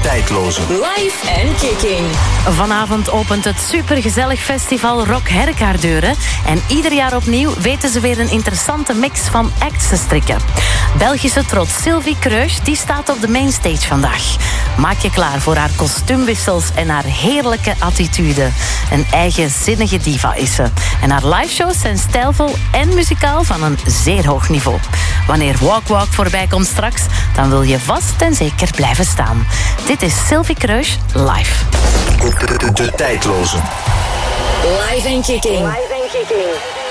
tijdloze. Live en Kicking. Vanavond opent het supergezellig festival Rock Herk haar deuren. En ieder jaar opnieuw weten ze weer een interessante mix van acts te strikken. Belgische trots Sylvie Kreus die staat op de mainstage vandaag. Maak je klaar voor haar kostuumwissels en haar heerlijke attitude. Een eigenzinnige diva is ze. En haar liveshows zijn stijlvol en muzikaal van een zeer hoog niveau. Wanneer Walk Walk voorbij komt straks, dan wil je vast en zeker blijven staan. Dit is Sylvie Kreus live. De tijdloze. Live en Kicking. Live en Kicking.